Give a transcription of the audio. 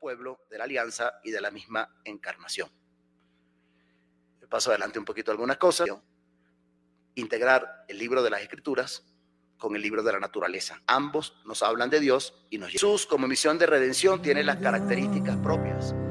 pueblo de la alianza y de la misma encarnación. Paso adelante un poquito algunas cosas. Integrar el libro de las Escrituras con el libro de la naturaleza. Ambos nos hablan de Dios y nos llevan. Jesús, como misión de redención, tiene las características propias